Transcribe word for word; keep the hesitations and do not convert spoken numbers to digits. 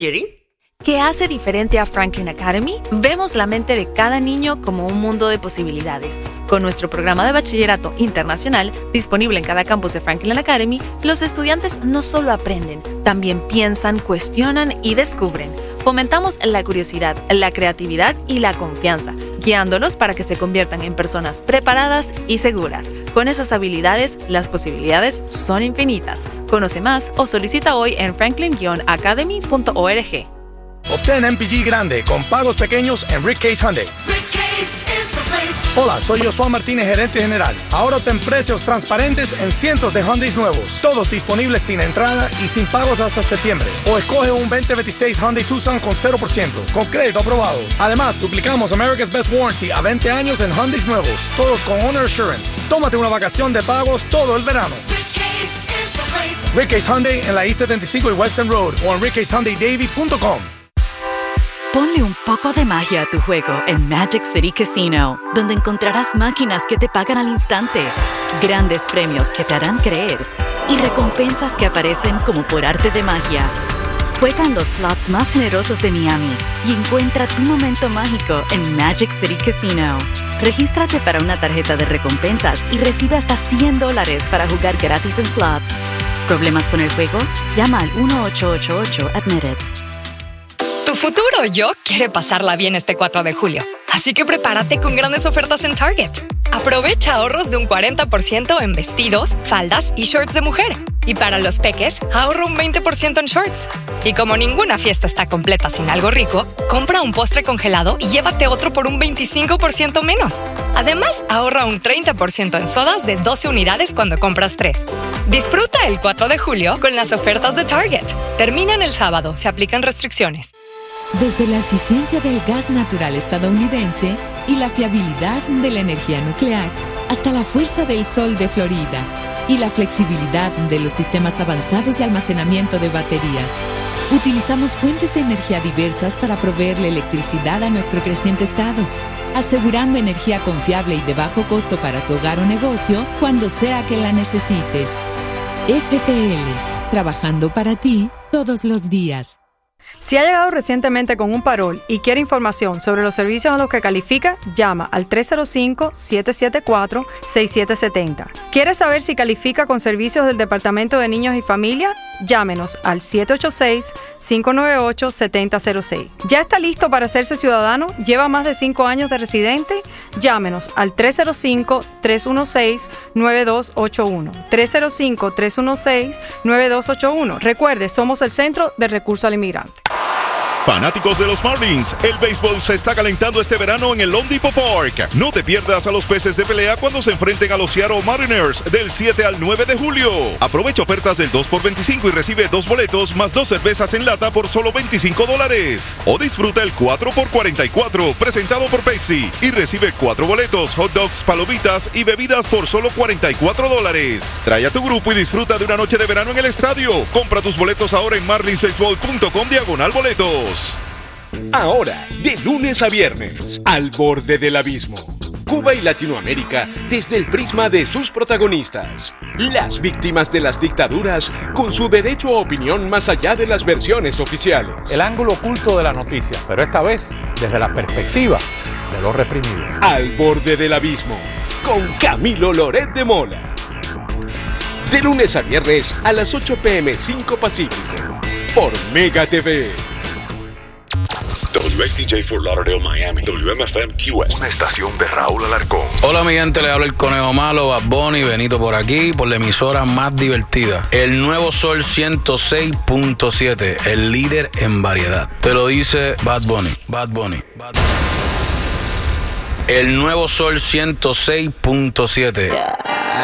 ¿Qué hace diferente a Franklin Academy? Vemos la mente de cada niño como un mundo de posibilidades. Con nuestro programa de bachillerato internacional, disponible en cada campus de Franklin Academy, los estudiantes no solo aprenden, también piensan, cuestionan y descubren. Fomentamos la curiosidad, la creatividad y la confianza, guiándolos para que se conviertan en personas preparadas y seguras. Con esas habilidades, las posibilidades son infinitas. Conoce más o solicita hoy en franklin academy punto org. Obtén M P G grande con pagos pequeños en Rick Case Hyundai. Rick Case is the place. Hola, soy Josué Martínez, gerente general. Ahora obtén precios transparentes en cientos de Hyundais nuevos, todos disponibles sin entrada y sin pagos hasta septiembre. O escoge un veinte veintiséis Hyundai Tucson con cero por ciento, con crédito aprobado. Además, duplicamos America's Best Warranty a veinte años en Hyundais nuevos, todos con Owner Assurance. Tómate una vacación de pagos todo el verano. Rick Case is the place. Rick Case Hyundai en la I setenta y cinco y Western Road o en rick case hyundai davie punto com. Ponle un poco de magia a tu juego en Magic City Casino, donde encontrarás máquinas que te pagan al instante, grandes premios que te harán creer y recompensas que aparecen como por arte de magia. Juega en los slots más generosos de Miami y encuentra tu momento mágico en Magic City Casino. Regístrate para una tarjeta de recompensas y recibe hasta cien dólares para jugar gratis en slots. ¿Problemas con el juego? Llama al uno ocho ocho ocho admit it. Tu futuro yo quiere pasarla bien este cuatro de julio, así que prepárate con grandes ofertas en Target. Aprovecha ahorros de un cuarenta por ciento en vestidos, faldas y shorts de mujer. Y para los peques, ahorra un veinte por ciento en shorts. Y como ninguna fiesta está completa sin algo rico, compra un postre congelado y llévate otro por un veinticinco por ciento menos. Además, ahorra un treinta por ciento en sodas de doce unidades cuando compras tres. Disfruta el cuatro de julio con las ofertas de Target. Terminan el sábado, se aplican restricciones. Desde la eficiencia del gas natural estadounidense y la fiabilidad de la energía nuclear, hasta la fuerza del sol de Florida y la flexibilidad de los sistemas avanzados de almacenamiento de baterías, utilizamos fuentes de energía diversas para proveerle electricidad a nuestro creciente estado, asegurando energía confiable y de bajo costo para tu hogar o negocio cuando sea que la necesites. F P L, trabajando para ti todos los días. Si ha llegado recientemente con un parol y quiere información sobre los servicios a los que califica, llama al tres cero cinco, siete siete cuatro, seis siete siete cero. ¿Quiere saber si califica con servicios del Departamento de Niños y Familia? Llámenos al siete ocho seis, cinco nueve ocho, siete cero cero seis. ¿Ya está listo para hacerse ciudadano? ¿Lleva más de cinco años de residente? Llámenos al tres cero cinco, tres uno seis, nueve dos ocho uno. tres cero cinco, tres uno seis, nueve dos ocho uno. Recuerde, somos el Centro de Recurso al Inmigrante. Fanáticos de los Marlins, el béisbol se está calentando este verano en el Loan Depot Park. No te pierdas a los peces de pelea cuando se enfrenten a los Seattle Mariners del siete al nueve de julio. Aprovecha ofertas del dos por veinticinco y recibe dos boletos más dos cervezas en lata por solo veinticinco dólares. O disfruta el cuatro por cuarenta y cuatro presentado por Pepsi y recibe cuatro boletos, hot dogs, palomitas y bebidas por solo cuarenta y cuatro dólares. Trae a tu grupo y disfruta de una noche de verano en el estadio. Compra tus boletos ahora en marlins baseball punto com diagonal boletos. Ahora, de lunes a viernes, Al Borde del Abismo. Cuba y Latinoamérica desde el prisma de sus protagonistas. Las víctimas de las dictaduras con su derecho a opinión más allá de las versiones oficiales. El ángulo oculto de la noticia, pero esta vez desde la perspectiva de los reprimidos. Al Borde del Abismo, con Camilo Loret de Mola. De lunes a viernes a las ocho p m cinco Pacífico, por Mega T V. W X T J Fort Lauderdale, Miami. W M F M Q S. Una estación de Raúl Alarcón. Hola, mi gente, le habla el Conejo Malo, Bad Bunny, Benito por aquí, por la emisora más divertida. El Nuevo Sol ciento seis punto siete, el líder en variedad. Te lo dice Bad Bunny, Bad Bunny, Bad Bunny. El Nuevo Sol ciento seis punto siete. Yeah.